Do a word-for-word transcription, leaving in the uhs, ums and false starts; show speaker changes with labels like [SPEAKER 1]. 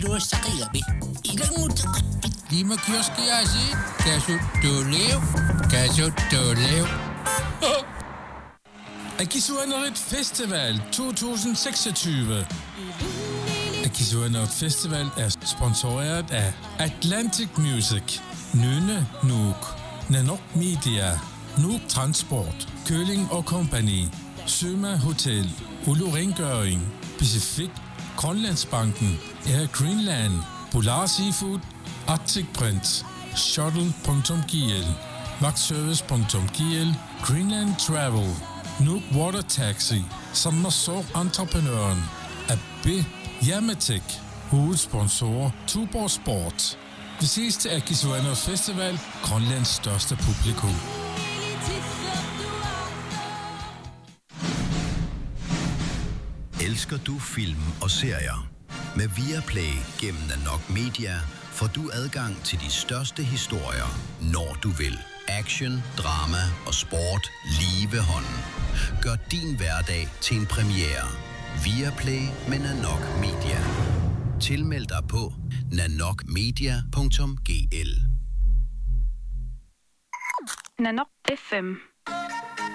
[SPEAKER 1] 도사가야비 이런 것도 리모 키오스크야지 가서 돌려 가서 돌려
[SPEAKER 2] Akisuanerit Festival tyve seksogtyve. Akisuanerit Festival er sponsoreret af Atlantic Music, Nynne Nuuk, Nanook Media, Nuuk Transport, Køling og Company, Søma Hotel, Olo Rengøring, Pacific, Grønlandsbanken, Air Greenland, Polar Seafood, Arctic Print, Shuttle punktum g l, Vagtservice punktum g l, Greenland Travel, Nuuk Water Taxi, Sommersår Entreprenøren, A B Yamatek, hovedsponsorer Tuborg Sport. Vi ses til Akisuanerit Festival, Grønlands største publikum.
[SPEAKER 3] Elsker du film og serier? Med Viaplay gennem Nanook Media får du adgang til de største historier, når du vil. Action, drama og sport lige ved hånden. Gør din hverdag til en premiere. Viaplay med Nanook Media. Tilmeld dig på nanook media punktum g l.
[SPEAKER 4] Nanook F M